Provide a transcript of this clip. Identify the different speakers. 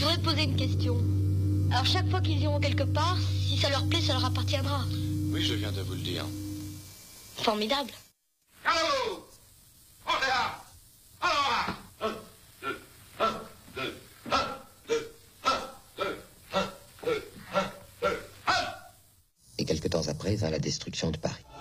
Speaker 1: voudrais te poser une question. Alors chaque fois qu'ils iront quelque part, si ça leur plaît, ça leur appartiendra.
Speaker 2: Oui, je viens de vous le dire.
Speaker 1: Formidable.
Speaker 3: Allô! On est là! Alors là! 1, 2, 1, 2, 1, 2, 1, 2, 1, 2, 1, 2, 1.
Speaker 4: Et quelque temps après vint la destruction de Paris.